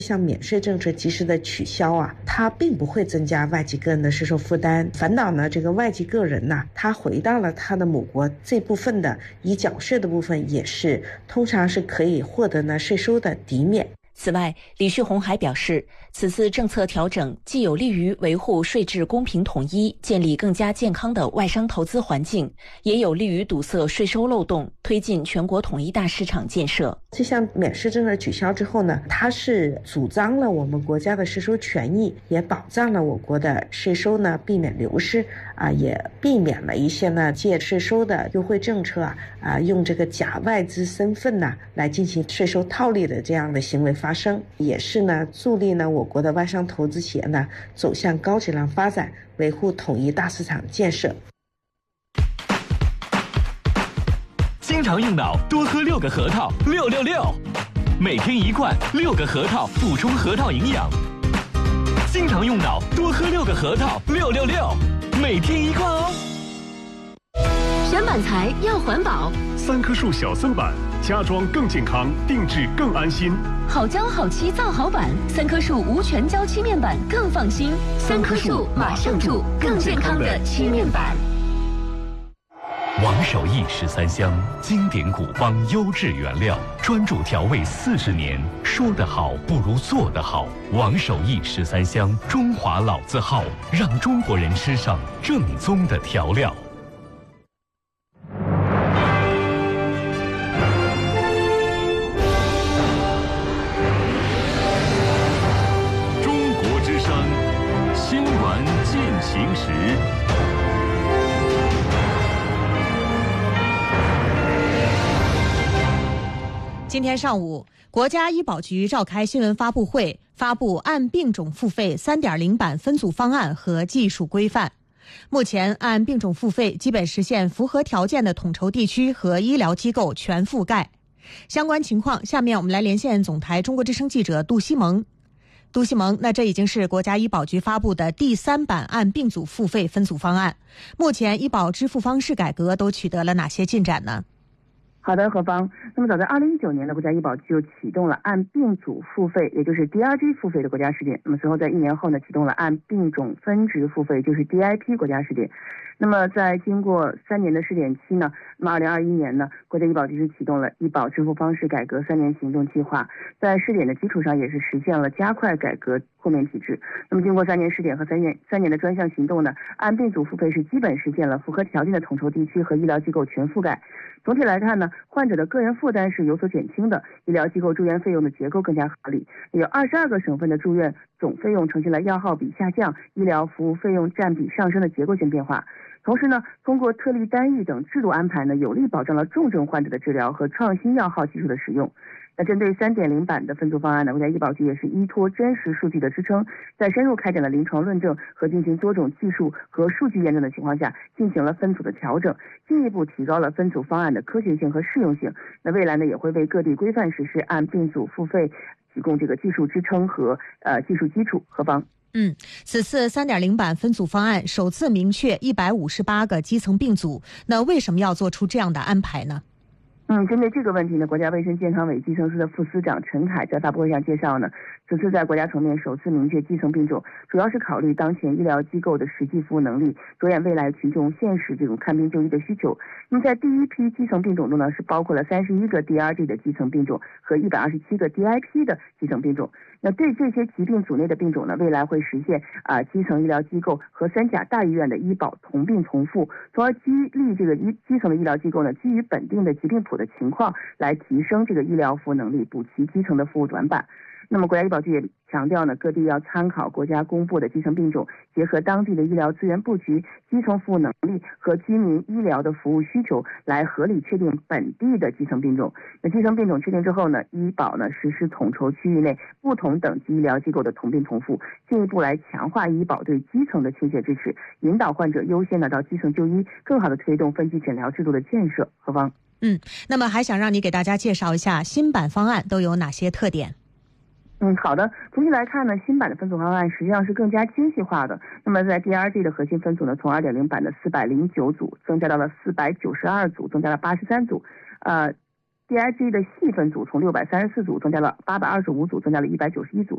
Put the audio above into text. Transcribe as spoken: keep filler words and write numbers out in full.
像免税政策及时的取消啊，它并不会增加外籍个人的税收负担，反倒呢，这个外籍个人呐，他回到了他的母国，这部分的已缴税的部分也是通常是可以获得呢税收的抵免。 此外，李旭红还表示，此次政策调整既有利于维护税制公平统一，建立更加健康的外商投资环境，也有利于堵塞税收漏洞，推进全国统一大市场建设。 这项免税政策取消之后呢，它是主张了我们国家的税收权益，也保障了我国的税收呢避免流失啊，也避免了一些呢借税收的优惠政策啊啊用这个假外资身份呢来进行税收套利的这样的行为发生，也是呢助力呢我国的外商投资企业呢走向高质量发展，维护统一大市场建设。 经常用脑，多喝六个核桃，六六六，每天一罐，六个核桃，补充核桃营养。经常用脑，多喝六个核桃，六六六，每天一罐哦。 选板材要环保， 三棵树小森板，家装更健康，定制更安心。 好胶好漆造好板，三棵树无全胶漆面板更放心。三棵树马上住更健康的漆面板。 王守义十三香，经典古方，优质原料，专注调味四十年。说得好不如做得好。王守义十三香，中华老字号，让中国人吃上正宗的调料。 中国之声，新闻进行时。 今天上午，国家医保局召开新闻发布会，发布按病种付费 三点零 版分组方案和技术规范。目前，按病种付费基本实现符合条件的统筹地区和医疗机构全覆盖。相关情况，下面我们来连线总台中国之声记者杜西蒙。杜西蒙，那这已经是国家医保局发布的第三版按病组付费分组方案。目前，医保支付方式改革都取得了哪些进展呢？ 好的，何芳。那么早在二零一九年的国家医保局就启动了按病组付费，也就是 D R G 付费的国家试点。那么随后在一年后呢，启动了按病种分值付费，就是 D I P 国家试点。那么在经过三年的试点期呢，那么二零二一年呢，国家医保局是启动了医保支付方式改革三年行动计划，在试点的基础上也是实现了加快改革豁免体制。那么经过三年试点和三年三年的专项行动呢，按病组付费是基本实现了符合条件的统筹地区和医疗机构全覆盖。总体来看呢，患者的个人负担是有所减轻的，医疗机构住院费用的结构更加合理。有二十二个省份的住院总费用呈现了药号比下降、医疗服务费用占比上升的结构性变化。同时呢，通过特例单域等制度安排呢，有力保障了重症患者的治疗和创新药号技术的使用。那针对 三点零 版的分组方案呢，国家医保局也是依托真实数据的支撑，在深入开展了临床论证和进行多种技术和数据验证的情况下，进行了分组的调整，进一步提高了分组方案的科学性和适用性。那未来呢，也会为各地规范实施按病组付费提供这个技术支撑和呃技术基础。何方？ 嗯，此次 三点零 版分组方案首次明确一百五十八个基层病组，那为什么要做出这样的安排呢？ 嗯，针对这个问题呢，国家卫生健康委基层司的副司长陈凯在发布会上介绍呢，此次在国家层面首次明确基层病种，主要是考虑当前医疗机构的实际服务能力，着眼未来群众现实这种看病就医的需求。那么在第一批基层病种中呢，是包括了三十一个 D R G 的基层病种和一百二十七个 D I P 的基层病种。那对这些疾病组内的病种呢，未来会实现啊、呃、基层医疗机构和三甲大医院的医保同病同付，从而激励这个医基层的医疗机构呢，基于本地的疾病谱的情况来提升这个医疗服务能力，补齐基层的服务短板。那么国家医保局也强调呢，各地要参考国家公布的基层病种，结合当地的医疗资源布局、基层服务能力和居民医疗的服务需求，来合理确定本地的基层病种。那基层病种确定之后呢，医保呢实施统筹区域内不同等级医疗机构的同病同付，进一步来强化医保对基层的倾斜支持，引导患者优先的到基层就医，更好的推动分级诊疗制度的建设。何方？ 嗯，那么还想让你给大家介绍一下新版方案都有哪些特点？ 嗯，好的。总体来看呢，新版的分组方案实际上是更加精细化的。那么在 D R G 的核心分组呢，从 二点零 版的四百零九组增加到了四百九十二组，增加了八十三组。呃 ，D R G 的细分组从六百三十四组增加了八百二十五组，增加了一百九十一组。